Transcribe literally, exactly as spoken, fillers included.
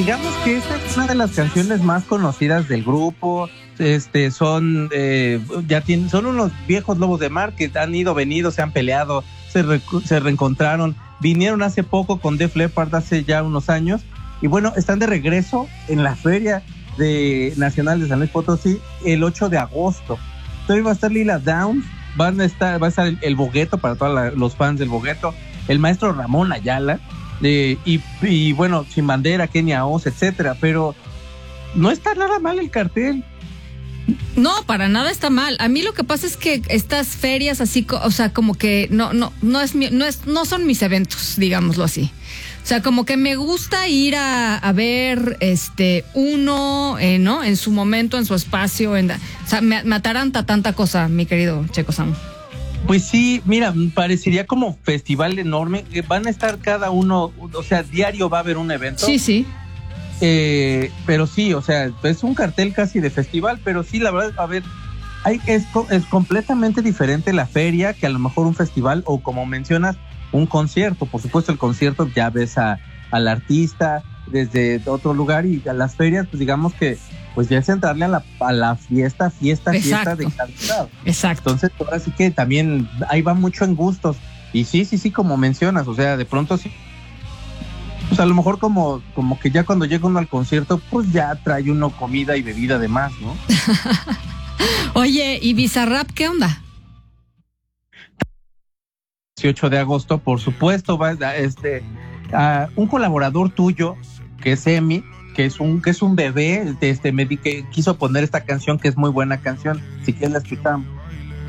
digamos que esta es una de las canciones más conocidas del grupo. Este, son, eh, ya tienen, son unos viejos lobos de mar que han ido, venido, se han peleado, se, re, se reencontraron, vinieron hace poco con Def Leppard hace ya unos años, y bueno, están de regreso en la Feria de Nacional de San Luis Potosí el ocho de agosto. Entonces va a estar Lila Downs, van a estar, va a estar el, el Bogueto para todos la, los fans del Bogueto, el maestro Ramón Ayala, eh, y, y bueno, Sin Bandera, Kenia Oz, etcétera, pero no está nada mal el cartel. No, para nada está mal. A mí lo que pasa es que estas ferias así, o sea, como que no, no, no es, mi, no es, no son mis eventos, digámoslo así. O sea, como que me gusta ir a, a ver, este, uno, eh, ¿no? En su momento, en su espacio, en, o sea, me, me ataranta tanta cosa, mi querido Checo Sam. Pues sí, mira, parecería como festival enorme. Van a estar cada uno, o sea, diario va a haber un evento. Sí, sí. Eh, pero sí, o sea, es un cartel casi de festival, pero sí, la verdad, a ver, hay, es, es completamente diferente la feria que a lo mejor un festival o, como mencionas, un concierto. Por supuesto, el concierto ya ves a, al artista desde otro lugar, y a las ferias, pues digamos que pues ya es entrarle a la, a la fiesta, fiesta, Exacto. fiesta de calidad. Exacto. Entonces, ahora sí que también ahí va mucho en gustos. Y sí, sí, sí, como mencionas, o sea, de pronto sí, pues a lo mejor como, como que ya cuando llega uno al concierto, pues ya trae uno comida y bebida además, ¿no? Oye, ¿y Bizarrap qué onda? dieciocho de agosto, por supuesto, va a, este, a un colaborador tuyo, que es Emi, que es un, que es un bebé, este, me di que quiso poner esta canción, que es muy buena canción, si quieres la escuchamos.